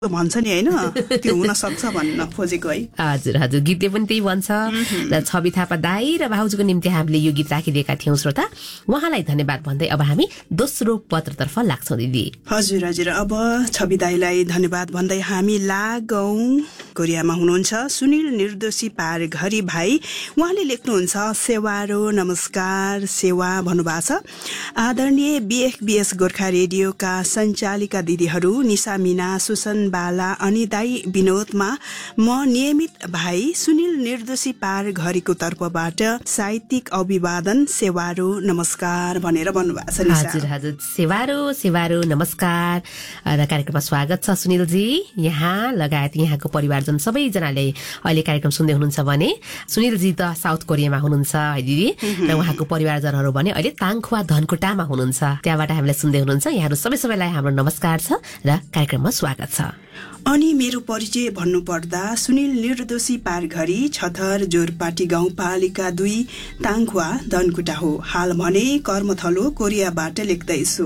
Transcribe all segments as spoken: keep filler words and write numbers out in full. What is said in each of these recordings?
भन्छ नि हैन त्यो हुन सक्छ भन्न खोजेको है। हजुर हजुर गीतले पनि त्यही भन्छ। छवि थापा दाई र भाउजूको निम्ति हामीले यो गीत राखिदिएका थियौं श्रोता। उहाँलाई धन्यवाद भन्दै अब हामी दोस्रो पत्रतर्फ लाग्छौं दिदी। हजुर हजुर अब छवि दाईलाई धन्यवाद भन्दै हामी लागौं। कोरियामा हुनुहुन्छ सुनिल निर्दोषी पार घरी भाइ। उहाँले लेख्नुहुन्छ सेवारो नमस्कार सेवा भन्नुभएको छ। आदरणीय बीएफबीएस गोर्खा रेडियोका सञ्चालिका दिदीहरू निशा मीना सुसन बाला अनि दाई विनोदमा म नियमित भाइ सुनिल निर्दोषी पार घरीको तर्फबाट साहित्यिक अभिवादन सेवारो नमस्कार भनेर भन्नुभएको छ। हजुर हजुर सेवारो सेवारो नमस्कार र कार्यक्रममा स्वागत छ सुनिलजी। यहाँ लगायत यहाँको परिवारजन सबैजनाले अहिले कार्यक्रम सुन्दै हुनुहुन्छ भने सुनिलजी त साउथ कोरियामा हुनुहुन्छ है दिदी र उहाँको परिवारजनहरू भने अहिले ताङखुवा धनकुटामा हुनुहुन्छ। त्यहाँबाट हामीलाई सुन्दै हुनुहुन्छ। यहाँहरू सबै सबैलाई हाम्रो नमस्कार छ र कार्यक्रममा स्वागत छ। अनि मेरो परिचय भन्नुपर्दा सुनिल निर्दोषी पारघरी छथर जोरपाटी गाउँपालिका दुई ताङखुवा धनकुटा हो। हाल भने कर्मथलो कोरियाबाट लेख्दैछु।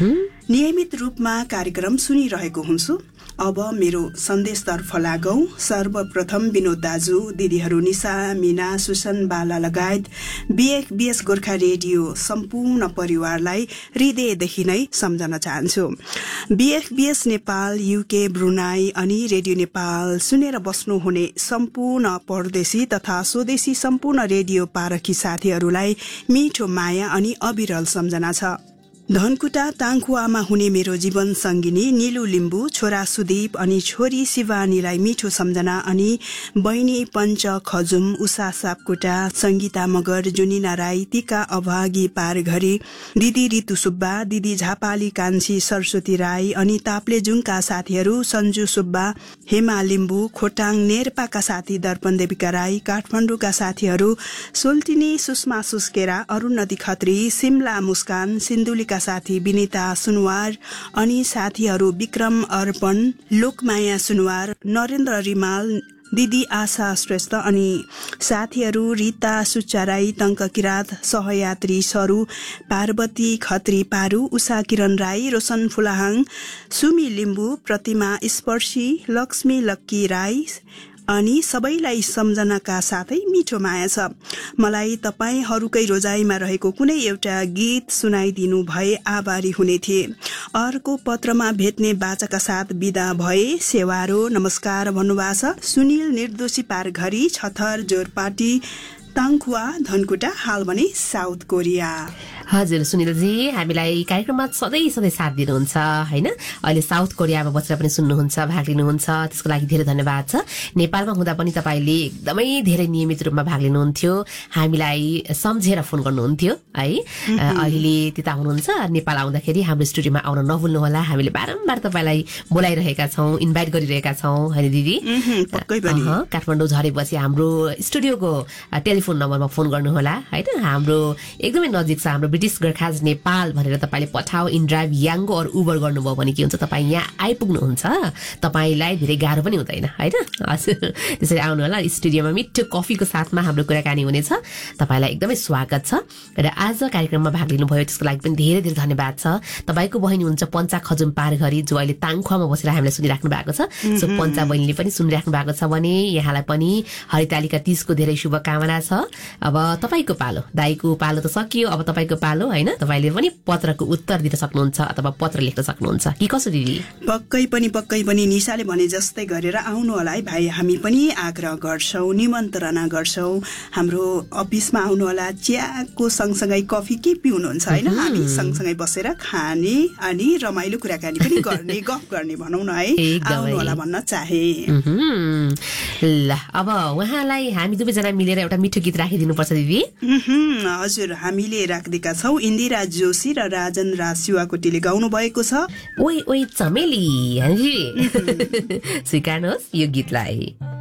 नियमित रूपमा कार्यक्रम सुनिरहेको हुन्छु। अब मेरो सन्देशतर्फ लागौं। सर्वप्रथम विनोद दाजु दिदीहरू निशा मीना सुसन बाला लगायत बीएफबीएस गोर्खा रेडियो सम्पूर्ण परिवारलाई हृदयदेखि नै सम्झन चाहन्छु। बीएफबीएस नेपाल युके ब्रुनाई अनि रेडियो नेपाल सुनेर बस्नुहुने सम्पूर्ण परदेशी तथा स्वदेशी सम्पूर्ण रेडियो पारखी साथीहरूलाई मिठो माया अनि अविरल सम्झना छ। धनकुटा ताङखुवामा हुने मेरो जीवन संगिनी नीलु लिम्बू छोरा सुदीप अनि छोरी शिवानीलाई मिठो सम्झना अनि बहिनी पञ्च खजुम उषा सापकोटा संगीता मगर जुनिना राई टीका अभागी पारघरी दिदी रितु सुब्बा दिदी झापाली कान्छी सरस्वती राई अनि ताप्लेजुङका साथीहरू सञ्जु सुब्बा हेमा लिम्बू खोटाङ नेर्पाका साथी दर्पण देविका राई काठमाडौँका साथीहरू सोल्टिनी सुषमा सुस्केरा अरुणनदी खत्री सिमला मुस्कान सिन्धुली साथी विनिता सुनवार अनि साथीहरू विक्रम अर्पण लोकमाया सुनवार नरेन्द्र रिमाल दिदी आशा श्रेष्ठ अनि साथीहरू रीता सुच्चाराई टंक किरात सहयात्री सरू पार्वती खत्री पारू उषा किरण राई रोशन फुलाहाङ सुमी लिम्बू प्रतिमा स्पर्शी लक्ष्मी लक्की राई अनि सबैलाई सम्झनाका साथै मिठो माया छ। मलाई तपाईहरूकै रोजाइमा रहेको कुनै एउटा गीत सुनाइदिनु भए आभारी हुने थिए। अर्को पत्रमा भेट्ने बाचाका साथ विदा भए सेवारो नमस्कार भन्नुभएको छ। सुनिल निर्दोषी पारघरी छथर जोरपाटी ताङखुवा धनकुटा हाल भने साउथ कोरिया। हजुर सुनिलजी हामीलाई कार्यक्रममा सधैँ सधैँ साथ दिनुहुन्छ हैन। अहिले साउथ कोरियामा बसेर पनि सुन्नुहुन्छ भाग लिनुहुन्छ त्यसको लागि धेरै धन्यवाद छ। नेपालमा हुँदा पनि तपाईले एकदमै धेरै नियमित रूपमा भाग लिनुहुन्थ्यो हामीलाई सम्झेर फोन गर्नुहुन्थ्यो है। अहिले त्यता हुनुहुन्छ नेपाल आउँदाखेरि हाम्रो स्टुडियोमा आउन नभुल्नु होला। हामीले बारम्बार तपाईलाई बोलाइरहेका छौं इन्भाइट गरिरहेका छौं हैन दिदी। पक्कै पनि काठमाडौँ झरेपछि हाम्रो स्टुडियोको टेलिफोन नम्बरमा फोन गर्नु होला हैन। हाम्रो एकदमै नजिक छ हाम्रो ब्रिटिश गोर्खाज नेपाल भनेर तपाईले पठाओ इन ड्राइभ याङ्गो अर उबर गर्नुभयो भने के हुन्छ तपाईँ यहाँ आइपुग्नुहुन्छ तपाईलाई धेरै गाह्रो पनि हुँदैन हैन। हजुर त्यसरी आउनु होला स्टुडियोमा मिठो कफीको साथमा हाम्रो कुराकानी हुनेछ। तपाईलाई एकदमै स्वागत छ र आज कार्यक्रममा भाग लिनुभयो त्यसको लागि पनि धेरै धेरै धन्यवाद छ। तपाईको बहिनी हुन्छ पञ्चा खजुम पारघरी जो अहिले ताङखुवामा बसेर हामीलाई सुनिराख्नु भएको छ। सो पञ्चा बहिनीले पनि सुनिराख्नु भएको छ भने यहाँलाई पनि हरितालिका तीजको धेरै शुभकामना छ। अब तपाईको पालो दाइको पालो त सकियो अब तपाईको पालो हैन। तपाईले पनि पत्रको उत्तर दिन सक्नुहुन्छ अथवा पत्र लेख्न सक्नुहुन्छ कि कसो दिदी? पक्कै पनि पक्कै पनि निशाले भने जस्तै गरेर आउनु होला है भाइ। हामी पनि आग्रह गर्छौं निमन्त्रणा गर्छौं। हाम्रो अफिसमा आउनु होला चियाको सँगसँगै कफी के पिउनुहुन्छ हैन। हामी सँगसँगै बसेर खाने अनि रमाइलो कुराकानी पनि गर्ने गफ गर्ने भनौं न है। आउनु होला भन्न चाहे। ल अब उहाँलाई हामी दुवैजना मिलेर एउटा मिठो गीत राखिदिनु पर्छ दिदी। हजुर हामीले राख्दिएका छौं इन्दिरा जोशी र राजन राशिवाकोटीले गाउनु भएको छ ओइ ओइ चमेली। स्वीकार्नुहोस् यो गीतलाई।